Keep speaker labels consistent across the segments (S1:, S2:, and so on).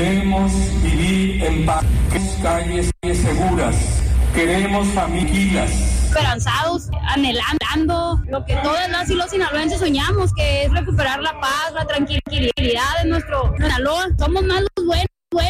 S1: Queremos vivir en paz, calles seguras, queremos familias.
S2: Esperanzados, anhelando lo que todas las y los sinaloenses soñamos, que es recuperar la paz, la tranquilidad de nuestro Sinaloa. Somos más los buenos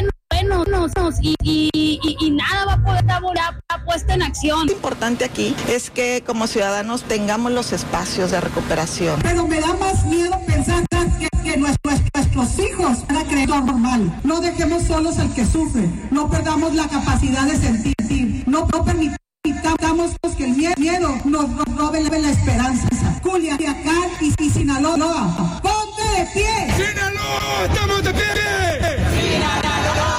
S2: y nada va a poder estar puesta en acción.
S3: Lo importante aquí es que como ciudadanos tengamos los espacios de recuperación.
S4: Pero me da más miedo pensar que nuestros hijos van a creer normal. No dejemos solos al que sufre, no perdamos la capacidad de sentir, no permitamos que el miedo nos robe la esperanza. Culiacán y Sinaloa, ¡ponte de pie!
S5: ¡Sinaloa, estamos de pie! ¡Sinaloa,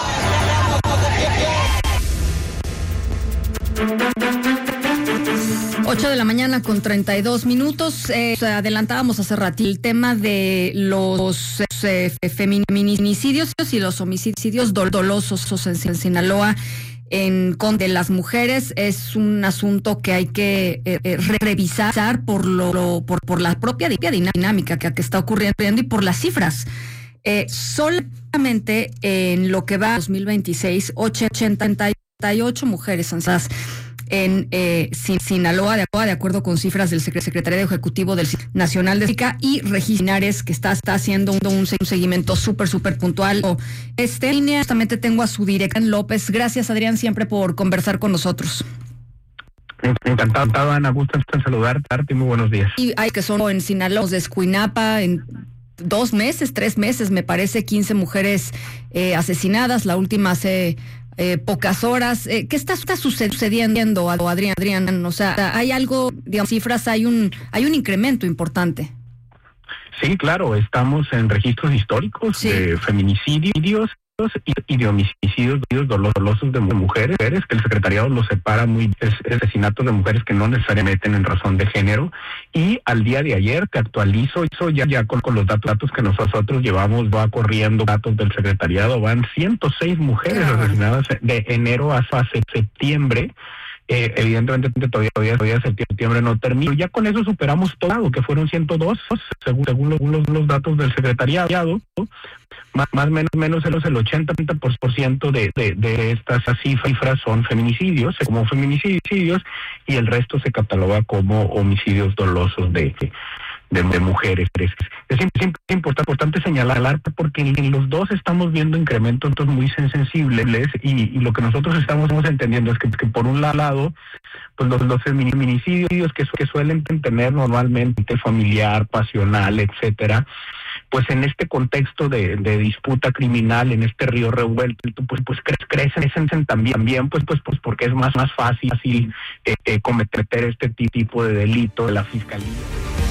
S6: estamos de pie! 8 de la mañana con 32 minutos. Adelantábamos hace rato el tema de los feminicidios y los homicidios dolosos en Sinaloa. Con de las mujeres es un asunto que hay que revisar por la propia dinámica que está ocurriendo y por las cifras. Solamente en lo que va a 2026, 88 mujeres asesinadas en Sinaloa, de acuerdo con cifras del Secretariado Ejecutivo del Nacional de Ética y Registros, que está haciendo un seguimiento súper puntual. Línea, justamente tengo a su director López. Gracias, Adrián, siempre por conversar con nosotros.
S7: Encantado, Ana, gusto en saludarte y muy buenos días.
S6: Y hay que son en Sinaloa, de Escuinapa, en 3 meses, me parece, 15 mujeres asesinadas, la última hace pocas horas. ¿Qué está sucediendo, Adrián? O sea, hay algo, digamos, cifras, hay un incremento importante.
S7: Sí, claro, estamos en registros históricos de feminicidios y de homicidios dolosos de mujeres, que el secretariado los separa asesinatos de mujeres que no necesariamente en razón de género, y al día de ayer que actualizo ya con los datos que nosotros llevamos, va corriendo datos del secretariado, van 106 mujeres asesinadas de enero hasta septiembre. Evidentemente todavía septiembre no termina. Ya con eso superamos todo, que fueron 102, según los datos del secretariado. Más menos el 80% de estas cifras son feminicidios, y el resto se cataloga como homicidios dolosos de mujeres. Es importante señalar porque en los dos estamos viendo incrementos muy sensibles y lo que nosotros estamos entendiendo es que por un lado, pues los feminicidios que suelen tener normalmente familiar, pasional, etcétera, pues en este contexto de disputa criminal, en este río revuelto, pues crecen también pues porque es más fácil cometer este tipo de delito de la fiscalía.